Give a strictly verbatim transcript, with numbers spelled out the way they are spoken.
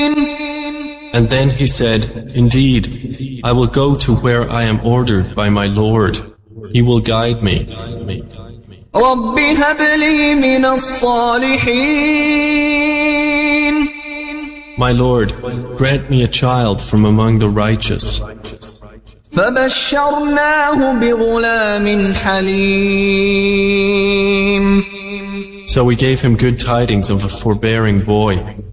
And then he said, Indeed, I will go to where I am ordered by my Lord. He will guide me. رب هب لي من الصالحين. My Lord, grant me a child from among the righteous. فبشرناه بغلام حليم. So we gave him good tidings of a forbearing boy.